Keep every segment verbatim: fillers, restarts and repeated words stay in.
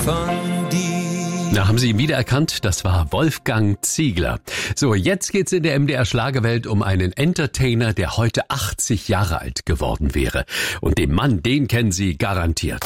von dir. Na, haben Sie ihn wiedererkannt? Das war Wolfgang Ziegler. So, jetzt geht's in der M D R Schlagerwelt um einen Entertainer, der heute achtzig Jahre alt geworden wäre. Und den Mann, den kennen Sie garantiert.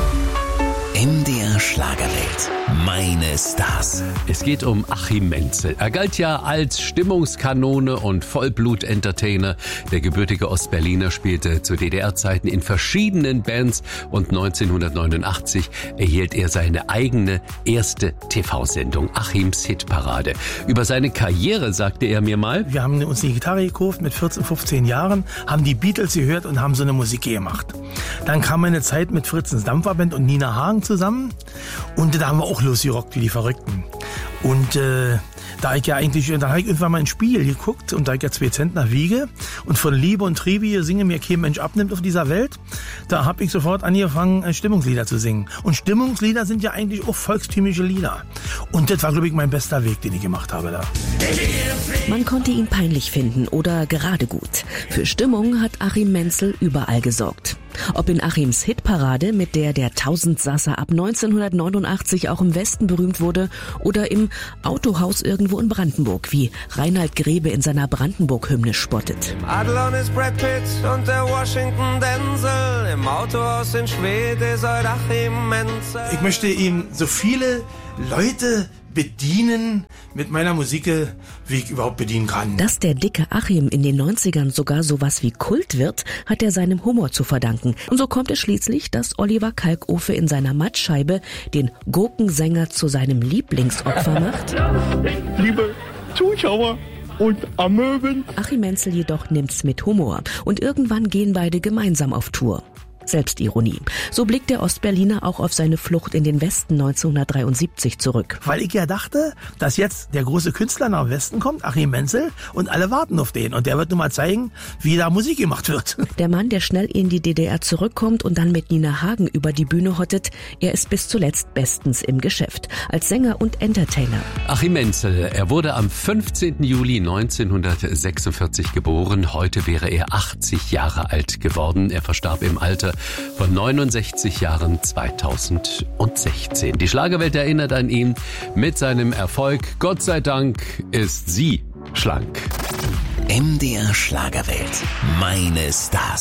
M D R Schlagerwelt. Meine Stars. Es geht um Achim Mentzel. Er galt ja als Stimmungskanone und Vollblut-Entertainer. Der gebürtige Ostberliner spielte zu D D R-Zeiten in verschiedenen Bands und neunzehnhundertneunundachtzig erhielt er seine eigene erste T V-Sendung, Achims Hitparade. Über seine Karriere sagte er mir mal: Wir haben uns eine Gitarre gekauft mit vierzehn, fünfzehn Jahren, haben die Beatles gehört und haben so eine Musik gemacht. Dann kam eine Zeit mit Fritzens Dampferband und Nina Hagen zusammen und da haben wir auch losgerockt wie die Verrückten. Und äh, da ich ja eigentlich, da habe ich irgendwann mal ein Spiel geguckt und da ich ja zwei Zentner wiege und von Liebe und Triebie singe mir kein Mensch abnimmt auf dieser Welt, da habe ich sofort angefangen, Stimmungslieder zu singen. Und Stimmungslieder sind ja eigentlich auch volkstümliche Lieder. Und das war, glaube ich, mein bester Weg, den ich gemacht habe da. Man konnte ihn peinlich finden oder gerade gut. Für Stimmung hat Achim Mentzel überall gesorgt. Ob in Achims Hitparade, mit der der Tausendsasser ab neunzehnhundertneunundachtzig auch im Westen berühmt wurde, oder im Autohaus irgendwo in Brandenburg, wie Reinhard Grebe in seiner Brandenburg-Hymne spottet. Adlon ist Brad Pitt und der Washington Denzel. Im Autohaus in Schweden ist heute Achim Mentzel. Ich möchte ihm so viele Leute bedienen mit meiner Musik, wie ich überhaupt bedienen kann. Dass der dicke Achim in den neunzigern sogar sowas wie Kult wird, hat er seinem Humor zu verdanken. Und so kommt es schließlich, dass Oliver Kalkofe in seiner Mattscheibe den Gurkensänger zu seinem Lieblingsopfer macht. Liebe Zuschauer und Amöben. Achim Mentzel jedoch nimmt's mit Humor. Und irgendwann gehen beide gemeinsam auf Tour. Selbstironie. So blickt der Ostberliner auch auf seine Flucht in den Westen neunzehnhundertdreiundsiebzig zurück. Weil ich ja dachte, dass jetzt der große Künstler nach Westen kommt, Achim Mentzel, und alle warten auf den. Und der wird nun mal zeigen, wie da Musik gemacht wird. Der Mann, der schnell in die D D R zurückkommt und dann mit Nina Hagen über die Bühne hottet, er ist bis zuletzt bestens im Geschäft. Als Sänger und Entertainer. Achim Mentzel, er wurde am fünfzehnten Juli neunzehnhundertsechsundvierzig geboren. Heute wäre er achtzig Jahre alt geworden. Er verstarb im Alter von neunundsechzig Jahren zweitausendsechzehn. Die Schlagerwelt erinnert an ihn mit seinem Erfolg. Gott sei Dank ist sie schlank. M D R Schlagerwelt. Meine Stars.